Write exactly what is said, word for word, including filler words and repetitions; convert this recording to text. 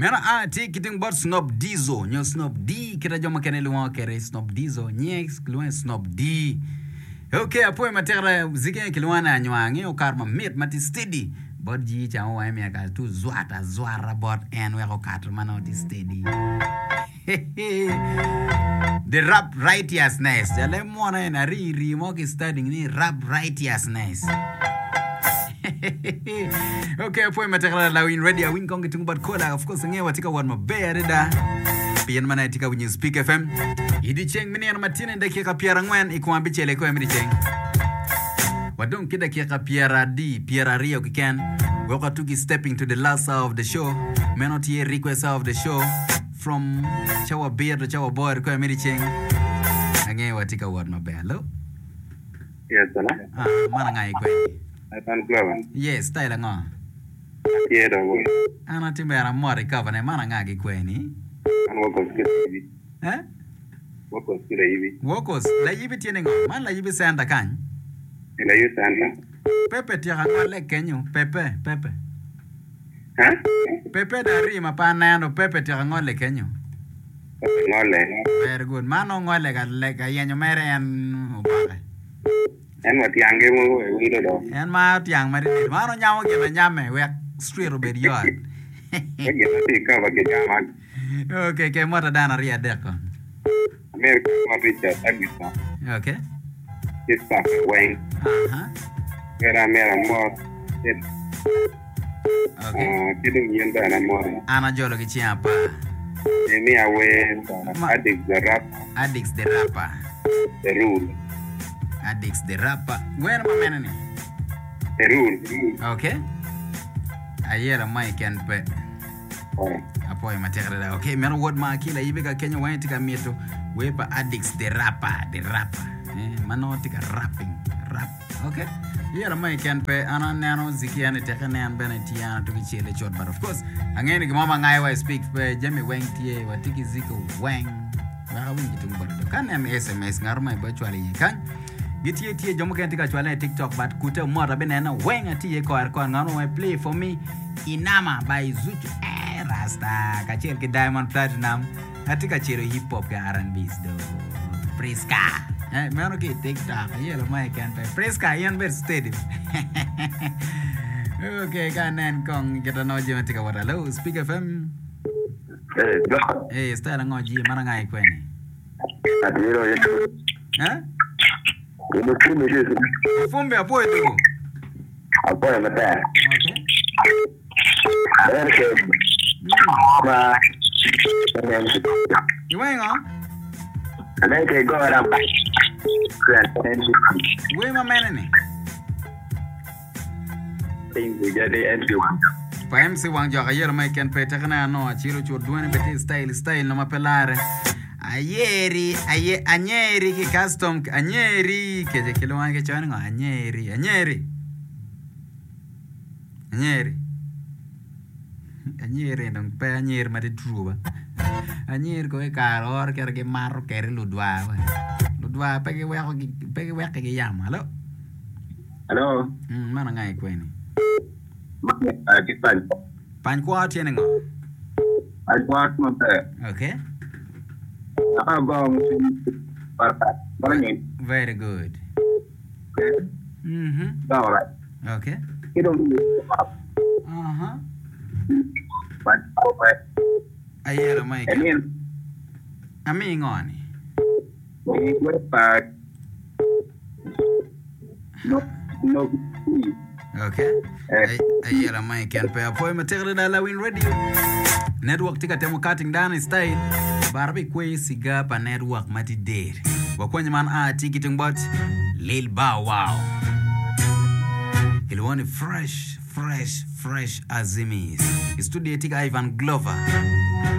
Mera a ti kiting bot Snob Dizo. Nyo Snob D. Kita joma kene luwa kere Snob Dizo. Nyek luwa Snob D. Okay, apoy matera zike kilwana nywangi o karma mit mati steady. Bot ji cha o ai me ka tu zwata zwara bot en we ko katr mano ti steady. The rap righteousness. Jale mona na ri ri mo ki studying ni rap righteousness. Okay, apoy matera la win ready a win kong kitung bot kola of course ngewa tika wan mabere da. Pian mana tika winyi Speak F M. Idi cheng mini yana matine dakika piara ngwen ikuwa bichele kwa midi cheng. Wadong kida kika piara di piara rio kiken. Waka tuki stepping to the last hour of the show. Menoti ye request hour of the show. From chawa beer to chawa boy kwa midi cheng. Ange watika wad mabe. Hello? Yes, ala. Ah, mana ngai kwe. Atan klawan. Yes, style nga. Ye da wo. Ana timbera mori cover ne mana ngagi kwe ni. An wako skila hivi. Eh? Wako skila hivi. Wokos, la yibi tiene ngo. Man la yibi senda kany. Ila yu santa. Pepe tira ngole kenyu. Pepe, pepe. Ha? Pepe da rima pa nano pepe tira ngole kenyu. Ngole. Very good. Mano ngole ka lega yenyo mere en ubare. En wati ange mo we wilo do. En ma tiang mari. Mano nyamo ke nyame we straight over yard. Ege nati ka wage jama. Okay, ke mota dana ria deko. America ma Richard Agista. Okay. Kista Wayne. Uh-huh. Mera mera mo. Okay. Ah, kidung yenda na mo. Ana jolo ki chiapa. Emi awe Addicts the rap. Addicts the rapper. The rule. Addicts the rapper. Where ma menene? The rule. Okay. Ayera mai ken pe. Oh. Apoy material. Okay, mero word ma akila yibika Kenya wine tika mieto. Wepa addicts the rapper, the rapper. Eh, mano tika rapping, rap. Okay. Yera mai ken pe ana nano zikiane tika nan benetiana to kichele short, but of course, angeni gimama ngai wa speak pe Jemmy Wang tie watiki ziko Wang. Wa wingi tumbodo. Kan em S M S ngarma virtually kan. Gitie tie jomo ken tika chwala TikTok but kute mora benena Wang atie ko ar ko ngano we play for me Inama by Zuchu. Rasta kachel ke Diamond Platinum atika chiro hip hop ke R and B do Priska eh mano ke TikTok yelo mai kan pe Priska yan ber steady. Okay kanen kong kita noje matika wala lo Speak F M. Eh, do. Eh style ngoji mana ngai kweni Adiro yetu. eh Ilo kimi yetu. fumbe apo etu Apo ya mata. okay Erke. Ma. iwenga Aleke go around. we ma menene Things jadi endu. pa M C Wang joga yelo mai ken pe takana no chiro chu duane beti style style no mapelare ayeri aye anyeri ki custom anyeri ke je kilo wange chwana ngo anyeri anyeri anyeri anyeri ndong pe anyeri mate druba anyeri ko e karor ker ke mar ker ludwa ludwa pe ke we ko pe ke we ke yam halo Hello. mm mana ngai kweni Ah, kipan. pan kwa tiene ngo Alquat mata. okay Abang parta. Barangin. very good Okay. mhm Alright. okay Kidong uh-huh But okay. ayera mai And then ami ngoni we went back. No, no. okay Eh. ayera mai ken pe apoy material da la win radio network tika temo cutting down style barbi kwe siga pa network mati der wakwenye man a tikiting bot Lil Bow Wow ilwoni fresh fresh fresh azimis studio tika Ivan Glover